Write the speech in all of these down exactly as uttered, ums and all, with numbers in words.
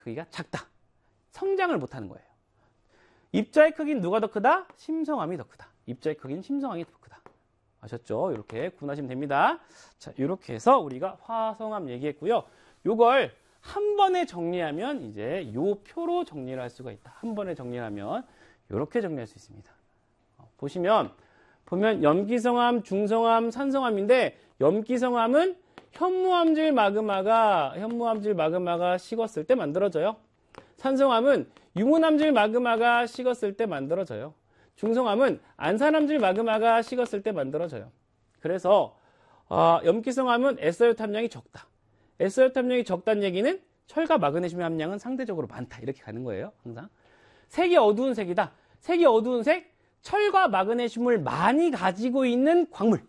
크기가 작다. 성장을 못하는 거예요. 입자의 크기는 누가 더 크다? 심성암이 더 크다. 입자의 크기는 심성암이 더 크다. 아셨죠? 이렇게 구분하시면 됩니다. 자, 이렇게 해서 우리가 화성암 얘기했고요. 요걸 한 번에 정리하면 이제 요 표로 정리를 할 수가 있다. 한 번에 정리하면 이렇게 정리할 수 있습니다. 어, 보시면 보면 염기성암, 중성암, 산성암인데 염기성암은 현무암질 마그마가 현무암질 마그마가 식었을 때 만들어져요. 산성암은 유문암질 마그마가 식었을 때 만들어져요. 중성암은 안산암질 마그마가 식었을 때 만들어져요. 그래서 어, 염기성암은 에스아이오 함량이 적다. 에스아이오 함량이 적다는 얘기는 철과 마그네슘의 함량은 상대적으로 많다. 이렇게 가는 거예요. 항상. 색이 어두운 색이다. 색이 어두운 색, 철과 마그네슘을 많이 가지고 있는 광물.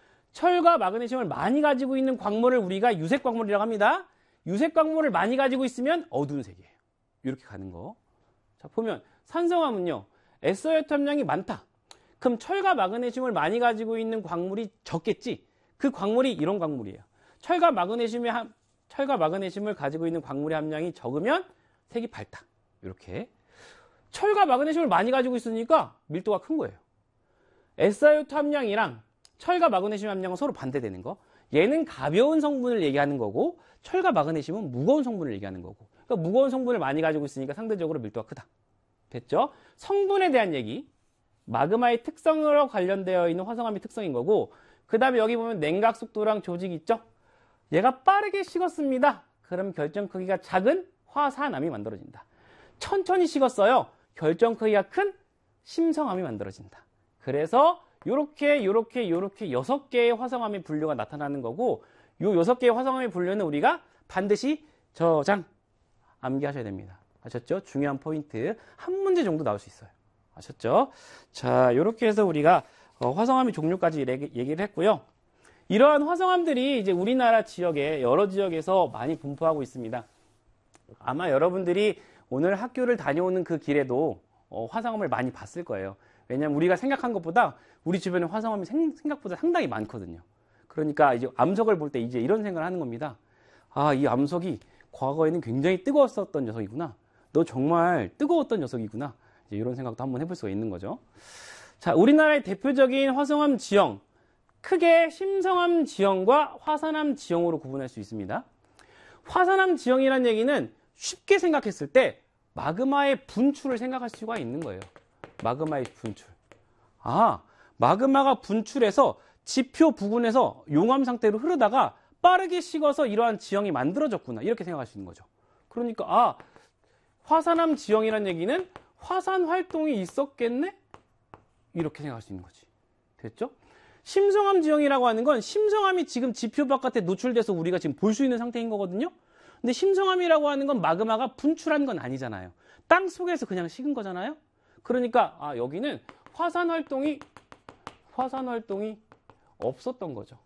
철과 마그네슘을 많이 가지고 있는 광물을 우리가 유색 광물이라고 합니다. 유색 광물을 많이 가지고 있으면 어두운 색이에요. 이렇게 가는 거. 자, 보면 산성암은요. 에스아이오 함량이 많다. 그럼 철과 마그네슘을 많이 가지고 있는 광물이 적겠지. 그 광물이 이런 광물이에요. 철과 마그네슘의 함, 철과 마그네슘을 가지고 있는 광물의 함량이 적으면 색이 밝다. 이렇게. 철과 마그네슘을 많이 가지고 있으니까 밀도가 큰 거예요. 에스아이오 함량이랑 철과 마그네슘 함량은 서로 반대되는 거. 얘는 가벼운 성분을 얘기하는 거고 철과 마그네슘은 무거운 성분을 얘기하는 거고. 그러니까 무거운 성분을 많이 가지고 있으니까 상대적으로 밀도가 크다. 됐죠? 성분에 대한 얘기. 마그마의 특성으로 관련되어 있는 화성암의 특성인 거고, 그 다음에 여기 보면 냉각 속도랑 조직 있죠? 얘가 빠르게 식었습니다. 그럼 결정 크기가 작은 화산암이 만들어진다. 천천히 식었어요. 결정 크기가 큰 심성암이 만들어진다. 그래서 요렇게 요렇게 요렇게 여섯 개의 화성암의 분류가 나타나는 거고, 요 여섯 개의 화성암의 분류는 우리가 반드시 저장 암기하셔야 됩니다. 아셨죠? 중요한 포인트. 한 문제 정도 나올 수 있어요. 아셨죠? 자, 요렇게 해서 우리가 화성암의 종류까지 얘기를 했고요. 이러한 화성암들이 이제 우리나라 지역에 여러 지역에서 많이 분포하고 있습니다. 아마 여러분들이 오늘 학교를 다녀오는 그 길에도 화성암을 많이 봤을 거예요. 왜냐면 우리가 생각한 것보다 우리 주변에 화성암이 생각보다 상당히 많거든요. 그러니까 이제 암석을 볼 때 이제 이런 생각을 하는 겁니다. 아, 이 암석이 과거에는 굉장히 뜨거웠었던 녀석이구나. 너 정말 뜨거웠던 녀석이구나. 이제 이런 생각도 한번 해볼 수가 있는 거죠. 자, 우리나라의 대표적인 화성암 지형, 크게 심성암 지형과 화산암 지형으로 구분할 수 있습니다. 화산암 지형이라는 얘기는 쉽게 생각했을 때 마그마의 분출을 생각할 수가 있는 거예요. 마그마의 분출. 아, 마그마가 분출해서 지표 부근에서 용암 상태로 흐르다가 빠르게 식어서 이러한 지형이 만들어졌구나. 이렇게 생각할 수 있는 거죠. 그러니까 아, 화산암 지형이라는 얘기는 화산 활동이 있었겠네? 이렇게 생각할 수 있는 거지. 됐죠? 심성암 지형이라고 하는 건 심성암이 지금 지표 바깥에 노출돼서 우리가 지금 볼 수 있는 상태인 거거든요. 근데 심성암이라고 하는 건 마그마가 분출한 건 아니잖아요. 땅 속에서 그냥 식은 거잖아요. 그러니까 아, 여기는 화산 활동이 화산 활동이 없었던 거죠.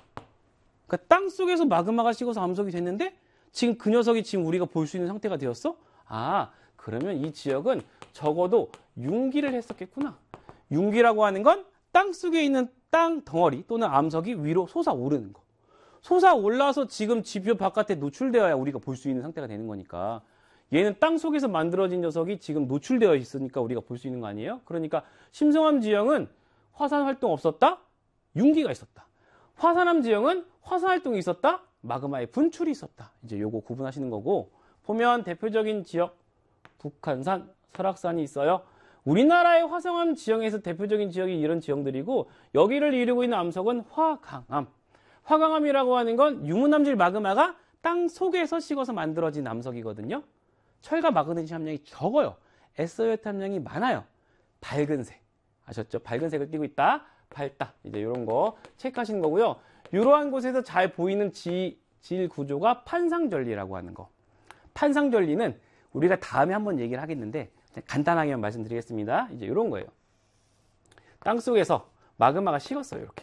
그러니까 땅 속에서 마그마가 식어서 암석이 됐는데 지금 그 녀석이 지금 우리가 볼 수 있는 상태가 되었어? 아, 그러면 이 지역은 적어도 융기를 했었겠구나. 융기라고 하는 건 땅 속에 있는 땅 덩어리 또는 암석이 위로 솟아오르는 거. 솟아올라서 지금 지표 바깥에 노출되어야 우리가 볼 수 있는 상태가 되는 거니까 얘는 땅 속에서 만들어진 녀석이 지금 노출되어 있으니까 우리가 볼 수 있는 거 아니에요? 그러니까 심성암 지형은 화산 활동 없었다? 융기가 있었다. 화산암 지형은 화산 활동이 있었다? 마그마의 분출이 있었다. 이제 요거 구분하시는 거고, 보면 대표적인 지역 북한산, 설악산이 있어요. 우리나라의 화성암 지형에서 대표적인 지역이 이런 지형들이고, 여기를 이루고 있는 암석은 화강암. 화강암이라고 하는 건 유문암질 마그마가 땅 속에서 식어서 만들어진 암석이거든요. 철과 마그네슘 함량이 적어요. 에스아이오 함량이 많아요. 밝은색. 아셨죠? 밝은색을 띠고 있다. 밝다. 이제 이런 거 체크하시는 거고요. 이러한 곳에서 잘 보이는 지, 질 구조가 판상절리라고 하는 거. 판상절리는 우리가 다음에 한번 얘기를 하겠는데 간단하게만 말씀드리겠습니다. 이제 이런 거예요. 땅 속에서 마그마가 식었어요. 이렇게.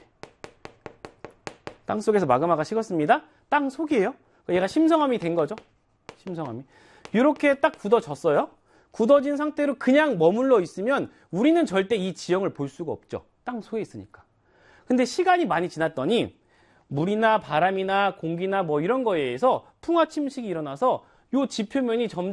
땅 속에서 마그마가 식었습니다. 땅 속이에요. 얘가 심성암이 된 거죠. 심성암이. 이렇게 딱 굳어졌어요. 굳어진 상태로 그냥 머물러 있으면 우리는 절대 이 지형을 볼 수가 없죠. 땅 속에 있으니까. 근데 시간이 많이 지났더니 물이나 바람이나 공기나 뭐 이런 거에 의해서 풍화 침식이 일어나서 이 지표면이 점점